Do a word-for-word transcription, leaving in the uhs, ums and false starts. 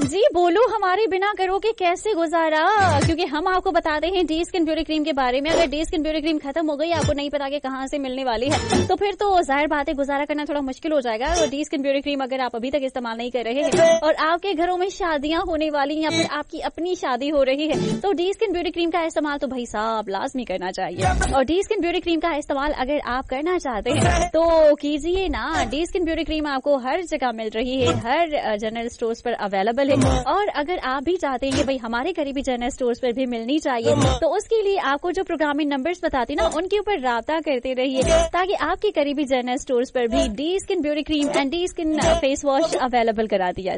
जी बोलो, हमारे बिना करोगे कैसे गुजारा, क्योंकि हम आपको बताते हैं डी स्किन ब्यूटी क्रीम के बारे में। अगर डी स्किन ब्यूटी क्रीम खत्म हो गई, आपको नहीं पता कि कहाँ से मिलने वाली है, तो फिर तो जाहिर बात है गुजारा करना थोड़ा मुश्किल हो जाएगा। और डी स्किन ब्यूटी क्रीम अगर आप अभी तक इस्तेमाल नहीं कर रहे हैं और आपके घरों में शादियां होने वाली या फिर आपकी अपनी शादी हो रही है, तो डी स्किन ब्यूटी क्रीम का इस्तेमाल तो भाई साहब लाजमी करना चाहिए। और डी स्किन ब्यूटी क्रीम का इस्तेमाल अगर आप करना चाहते हैं तो कीजिए ना। डी स्किन ब्यूटी क्रीम आपको हर जगह मिल रही है, हर जनरल स्टोर्स पर अवेलेबल है। और अगर आप भी चाहते हैं कि भाई हमारे करीबी जनरल स्टोर्स पर भी मिलनी चाहिए, तो उसके लिए आपको जो प्रोग्रामिंग नंबर्स बताती ना, उनके ऊपर राब्ता करते रहिए, ताकि आपके करीबी जनरल स्टोर्स पर भी D skin beauty cream and D skin face wash available करा दिया